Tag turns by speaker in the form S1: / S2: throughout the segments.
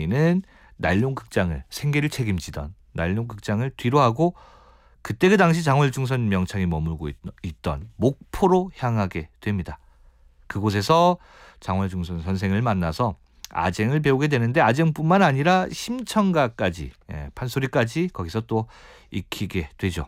S1: 명의는 난룡극장을 생계를 책임지던 난룡극장을 뒤로 하고 그때 그 당시 장월중선 명창이 머물고 있던 목포로 향하게 됩니다. 그곳에서 장월중선 선생을 만나서 아쟁을 배우게 되는데 아쟁뿐만 아니라 심청가까지 판소리까지 거기서 또 익히게 되죠.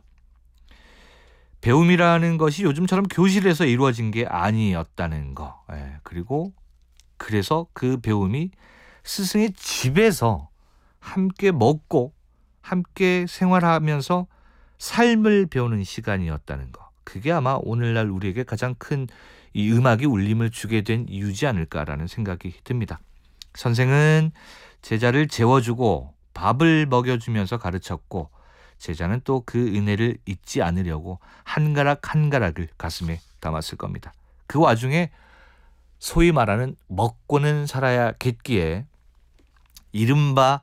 S1: 배움이라는 것이 요즘처럼 교실에서 이루어진 게 아니었다는 거. 그리고 그래서 그 배움이 스승의 집에서 함께 먹고 함께 생활하면서 삶을 배우는 시간이었다는 거. 그게 아마 오늘날 우리에게 가장 큰 이 음악이 울림을 주게 된 이유지 않을까라는 생각이 듭니다. 선생은 제자를 재워주고 밥을 먹여주면서 가르쳤고 제자는 또 그 은혜를 잊지 않으려고 한 가락 한 가락을 가슴에 담았을 겁니다. 그 와중에 소위 말하는 먹고는 살아야겠기에 이른바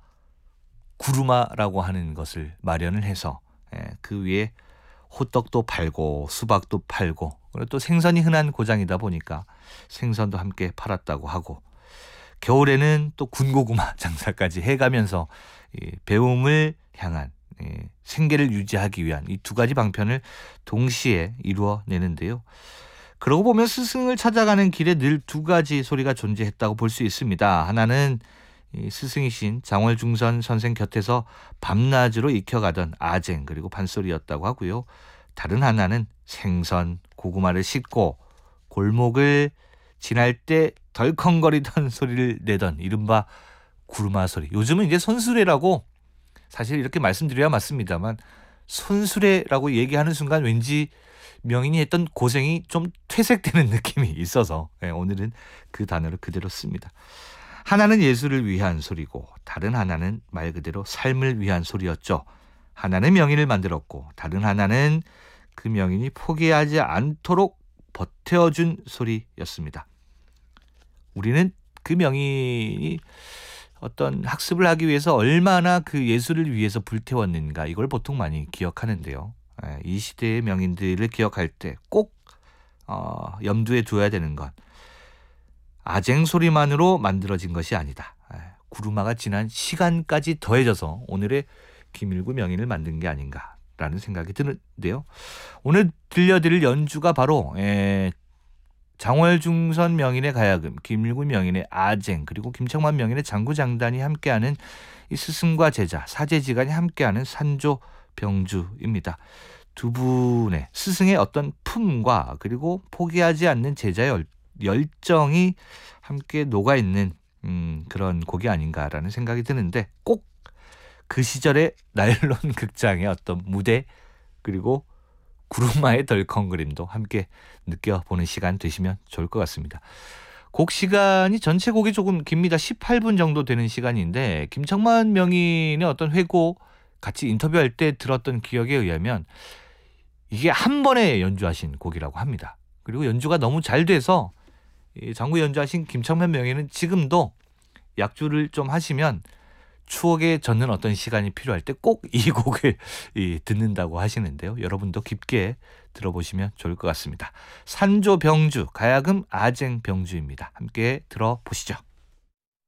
S1: 구루마라고 하는 것을 마련을 해서 그 위에 호떡도 팔고 수박도 팔고 그리고 또 생선이 흔한 고장이다 보니까 생선도 함께 팔았다고 하고 겨울에는 또 군고구마 장사까지 해가면서 배움을 향한 생계를 유지하기 위한 이 두 가지 방편을 동시에 이루어내는데요. 그러고 보면 스승을 찾아가는 길에 늘 두 가지 소리가 존재했다고 볼 수 있습니다. 하나는 스승이신 장월중선 선생 곁에서 밤낮으로 익혀가던 아쟁 그리고 판소리였다고 하고요. 다른 하나는 생선, 고구마를 싣고 골목을 지날 때 덜컹거리던 소리를 내던 이른바 구루마 소리. 요즘은 이제 손수레라고 사실 이렇게 말씀드려야 맞습니다만 손수레라고 얘기하는 순간 왠지 명인이 했던 고생이 좀 퇴색되는 느낌이 있어서 오늘은 그 단어를 그대로 씁니다. 하나는 예술을 위한 소리고 다른 하나는 말 그대로 삶을 위한 소리였죠. 하나는 명인을 만들었고 다른 하나는 그 명인이 포기하지 않도록 버텨준 소리였습니다. 우리는 그 명인이 어떤 학습을 하기 위해서 얼마나 그 예술을 위해서 불태웠는가 이걸 보통 많이 기억하는데요. 이 시대의 명인들을 기억할 때 꼭 염두에 두어야 되는 건 아쟁 소리만으로 만들어진 것이 아니다. 구루마가 지난 시간까지 더해져서 오늘의 김일구 명인을 만든 게 아닌가라는 생각이 드는데요. 오늘 들려드릴 연주가 바로 장월중선 명인의 가야금, 김일구 명인의 아쟁, 그리고 김청만 명인의 장구장단이 함께하는 이 스승과 제자, 사제지간이 함께하는 산조병주입니다. 두 분의 스승의 어떤 품과 그리고 포기하지 않는 제자의 열정이 함께 녹아있는 그런 곡이 아닌가라는 생각이 드는데 꼭 그 시절의 나일론 극장의 어떤 무대 그리고 구루마의 덜컹거림도 함께 느껴보는 시간 되시면 좋을 것 같습니다. 곡 시간이 전체 곡이 조금 깁니다. 18분 정도 되는 시간인데 김청만 명인의 어떤 회고 같이 인터뷰할 때 들었던 기억에 의하면 이게 한 번에 연주하신 곡이라고 합니다. 그리고 연주가 너무 잘 돼서 장구 연주하신 김청만 명인은 지금도 약주를 좀 하시면 추억에 젖는 어떤 시간이 필요할 때 꼭 이 곡을 듣는다고 하시는데요. 여러분도 깊게 들어보시면 좋을 것 같습니다. 산조병주, 가야금 아쟁병주입니다. 함께 들어보시죠.